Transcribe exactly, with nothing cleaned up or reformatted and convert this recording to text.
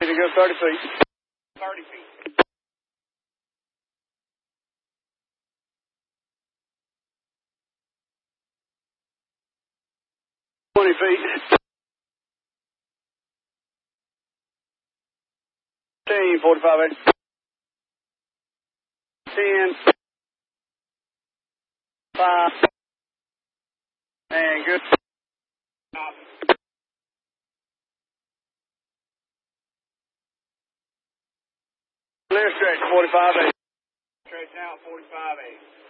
to go thirty feet. thirty feet. twenty feet. fifteen, forty-five, eight. ten. five. And good. Clear stretch, forty-five, eight. Straight out, forty-five, eight.